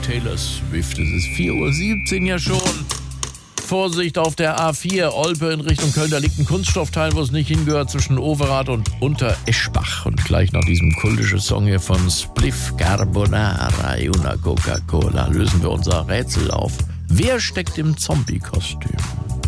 Taylor Swift. Es ist 4:17 Uhr ja schon. Vorsicht auf der A4, Olpe in Richtung Köln. Da liegt ein Kunststoffteil, wo es nicht hingehört, zwischen Overath und Untereschbach. Und gleich nach diesem kultischen Song hier von Spliff Carbonara e una Coca-Cola lösen wir unser Rätsel auf. Wer steckt im Zombie-Kostüm?